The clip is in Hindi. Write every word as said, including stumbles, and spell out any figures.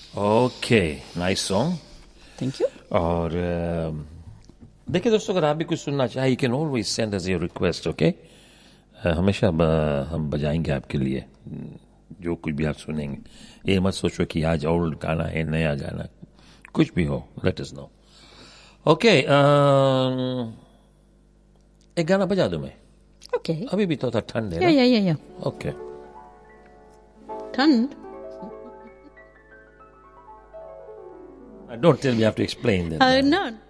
Okay, nice song. Thank you. और uh, देखिए दोस्तों, अगर आप भी कुछ सुनना चाहें, you can always send us your request. Okay, हमेशा ब- हम बजाएंगे आपके लिए जो कुछ भी आप सुनेंगे. ये मत सोचो कि आज ओल्ड गाना है, नया गाना, कुछ भी हो, लेट अस नो. ओके, एक गाना बजा दूं मैं. ओके. अभी भी तो था ठंड है या ना. या या या. ओके. ठंड. Don't tell me you have to explain that. Uh, no.